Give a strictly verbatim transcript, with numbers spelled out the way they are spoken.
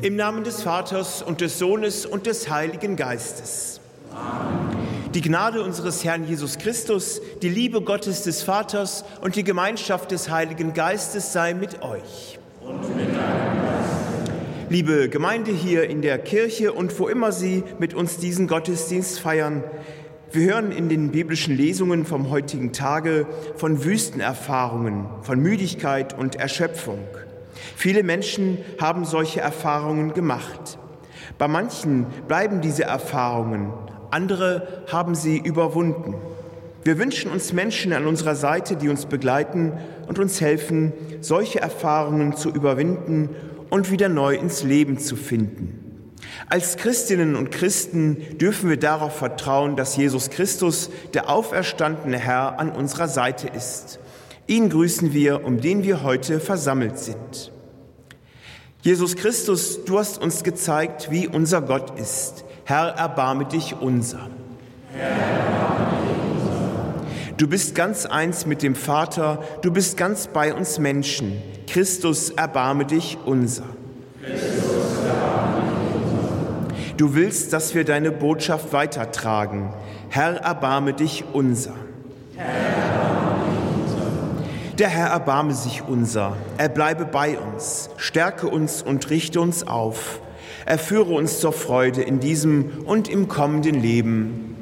Im Namen des Vaters und des Sohnes und des Heiligen Geistes. Amen. Die Gnade unseres Herrn Jesus Christus, die Liebe Gottes des Vaters und die Gemeinschaft des Heiligen Geistes sei mit euch. Und mit deinem Geist. Liebe Gemeinde hier in der Kirche und wo immer Sie mit uns diesen Gottesdienst feiern, wir hören in den biblischen Lesungen vom heutigen Tage von Wüstenerfahrungen, von Müdigkeit und Erschöpfung. Viele Menschen haben solche Erfahrungen gemacht. Bei manchen bleiben diese Erfahrungen, andere haben sie überwunden. Wir wünschen uns Menschen an unserer Seite, die uns begleiten und uns helfen, solche Erfahrungen zu überwinden und wieder neu ins Leben zu finden. Als Christinnen und Christen dürfen wir darauf vertrauen, dass Jesus Christus, der auferstandene Herr, an unserer Seite ist. Ihn grüßen wir, um den wir heute versammelt sind. Jesus Christus, du hast uns gezeigt, wie unser Gott ist. Herr, erbarme dich unser. Herr, erbarme dich unser. Du bist ganz eins mit dem Vater, du bist ganz bei uns Menschen. Christus, erbarme dich unser. Christus, erbarme dich unser. Du willst, dass wir deine Botschaft weitertragen. Herr, erbarme dich unser. Herr, Der Herr erbarme sich unser, er bleibe bei uns, stärke uns und richte uns auf. Er führe uns zur Freude in diesem und im kommenden Leben.